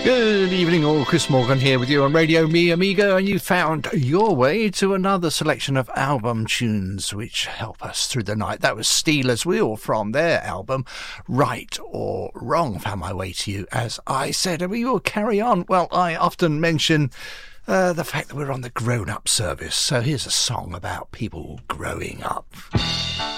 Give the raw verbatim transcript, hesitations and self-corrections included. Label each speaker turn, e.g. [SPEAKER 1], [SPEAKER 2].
[SPEAKER 1] Good evening, all. Chris Morgan here with you on Radio Me Amigo, and you found your way to another selection of album tunes which help us through the night. That was Stealers Wheel from their album Right or Wrong. Found my way to you, as I said, and we will carry on. Well, I often mention uh, the fact that we're on the grown-up service, so here's a song about people growing up.